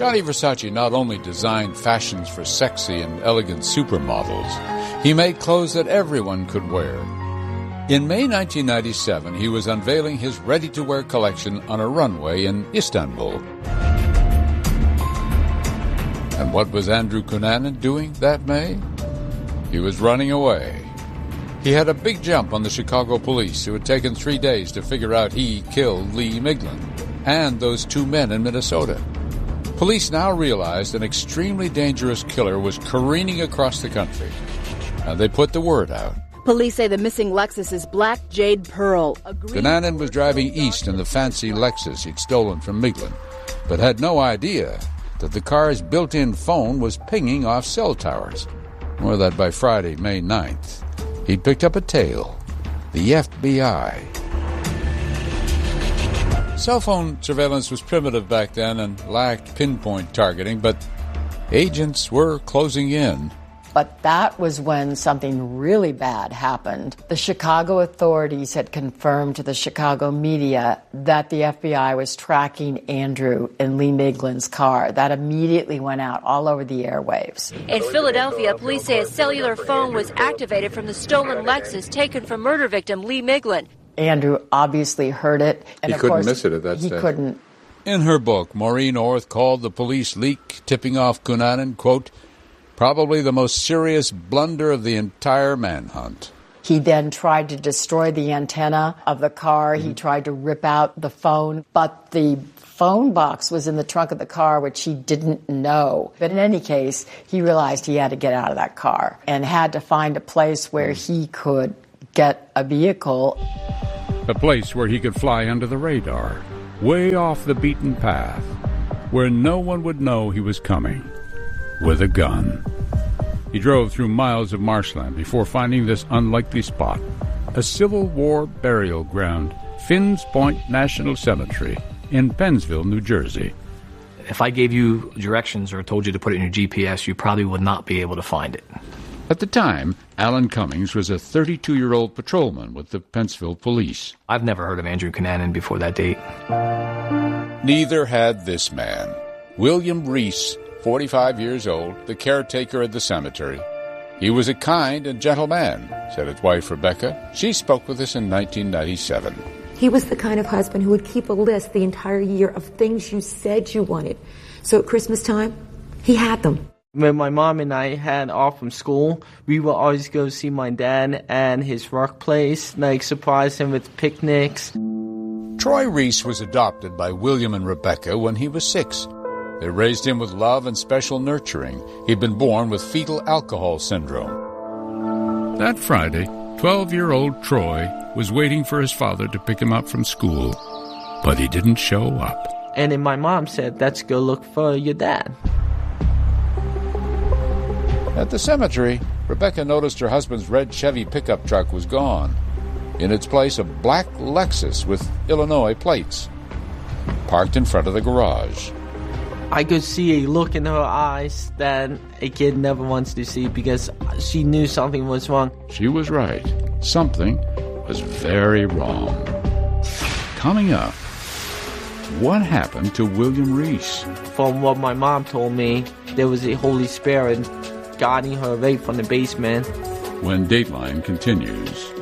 Gianni Versace not only designed fashions for sexy and elegant supermodels, he made clothes that everyone could wear. In May 1997, he was unveiling his ready-to-wear collection on a runway in Istanbul. And what was Andrew Cunanan doing that May? He was running away. He had a big jump on the Chicago police, who had taken 3 days to figure out he killed Lee Miglin and those 2 men in Minnesota. Police now realized an extremely dangerous killer was careening across the country, and they put the word out. Police say the missing Lexus is Black Jade Pearl. Cunanan was driving east in the fancy Lexus he'd stolen from Miglin, but had no idea that the car's built-in phone was pinging off cell towers, or that by Friday, May 9th, he'd picked up a tail. The FBI. Cell phone surveillance was primitive back then and lacked pinpoint targeting, but agents were closing in. But that was when something really bad happened. The Chicago authorities had confirmed to the Chicago media that the FBI was tracking Andrew in Lee Miglin's car. That immediately went out all over the airwaves. In Philadelphia, police say a cellular phone was activated from the stolen Lexus taken from murder victim Lee Miglin. Andrew obviously heard it. And he couldn't miss it at that stage. He couldn't. In her book, Maureen Orth called the police leak tipping off Cunanan, quote, probably the most serious blunder of the entire manhunt. He then tried to destroy the antenna of the car. He tried to rip out the phone, but the phone box was in the trunk of the car, which he didn't know. But in any case, he realized he had to get out of that car and had to find a place where he could get a vehicle. A place where he could fly under the radar, way off the beaten path, where no one would know he was coming. With a gun. He drove through miles of marshland before finding this unlikely spot, a Civil War burial ground, Finns Point National Cemetery in Pennsville, New Jersey. If I gave you directions or told you to put it in your GPS, you probably would not be able to find it. At the time, Alan Cummings was a 32-year-old patrolman with the Pennsville Police. I've never heard of Andrew Cunanan before that date. Neither had this man, William Reese, 45 years old, the caretaker at the cemetery. He was a kind and gentle man, said his wife Rebecca. She spoke with us in 1997. He was the kind of husband who would keep a list the entire year of things you said you wanted. So at Christmas time, he had them. When my mom and I had off from school, we would always go see my dad and his workplace, surprise him with picnics. Troy Reese was adopted by William and Rebecca when he was 6. They raised him with love and special nurturing. He'd been born with fetal alcohol syndrome. That Friday, 12-year-old Troy was waiting for his father to pick him up from school, but he didn't show up. And then my mom said, let's go look for your dad. At the cemetery, Rebecca noticed her husband's red Chevy pickup truck was gone. In its place, a black Lexus with Illinois plates, parked in front of the garage. I could see a look in her eyes that a kid never wants to see because she knew something was wrong. She was right. Something was very wrong. Coming up, what happened to William Reese? From what my mom told me, there was a Holy Spirit guiding her away from the basement. When Dateline continues.